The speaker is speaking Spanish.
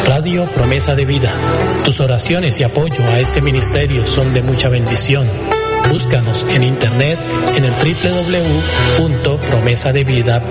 Radio Promesa de Vida. Tus oraciones y apoyo a este ministerio son de mucha bendición. Búscanos en internet en el www.promesadevida.org.